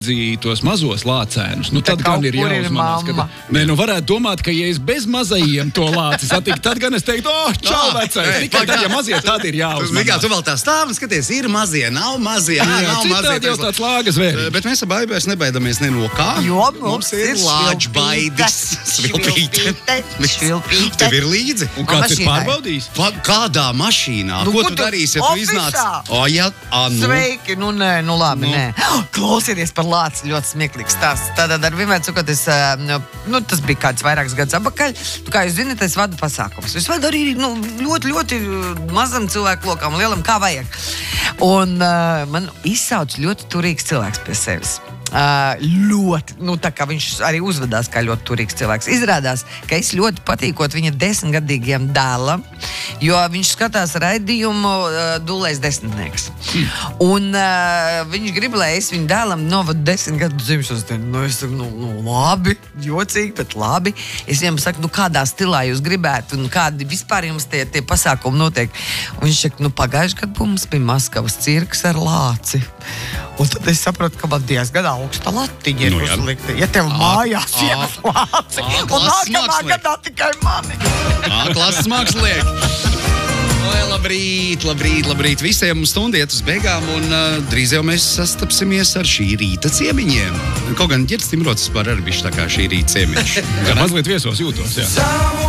tos mazos lācēnus, nu tad gan ir jāuzmanās. Nē, nu varētu domāt, ka ja es bez mazajiem to lāci satiku, tad gan es teiktu, čau, vecais. Tikai tad, ja mazie, tad ir jāuzmanās. Tu vēl tā stāv un skaties, ir mazie, nav mazie, nav mazie. Citādi jau tāds lāgas vērīgi. Bet mēs ar baibēs nebaidamies ne no kā. Jo mums ir lāčbaidis. Svilpīte. Tev ir līdzi. Un kāds ir pārbaudījis? Kādā mašīnā? Ko tu darīsi, ja tu iznāc? Sveiki, nu nē, nu labi, nē. Klausieties par lāci, ļoti smieklīgs stāsts. Tātad ar vienmēr cikot es, tas bija kāds vairākus gadus atpakaļ. Kā jūs zināt, es vadu pasākumus. Es vadu arī ļoti mazam cilvēku lokam, lielam, kā vajag. Un man izsauc ļoti turīgs cilvēks pie sevis. Ļoti, tā kā viņš arī uzvedās kā ļoti turīgs cilvēks. Izrādās, ka es ļoti patīkot viņa 10-gadīgiem dēlam, jo viņš skatās raidījumu Dulējs desmitnieks. Un viņš grib, lai es viņu dēlam novadu 10 gadu dzimšanas dienu. Es saku, labi, jocīgi, bet labi. Es viņam saku, kādā stilā jūs gribētu un kādi vispār jums tie pasākumi notiek. Un viņš saka, pagājuši gadu mums bija Maskavas cirks ar lāci. Un tad es saprotu, ka man diezgan augsta latiņa ir uzlikta. Ja tev mājās iemet lāci, un nākamā gadā tikai mani. Klases mākslinieki. Labrīt. Visiem stundi iet uz beigām, un drīz jau mēs sastapsimies ar šī rīta ciemiņiem. Kaut gan Ģerts Timrots par arī bišķi tā kā šī rīta ciemiņš. Mazliet viesos jūtos, jā.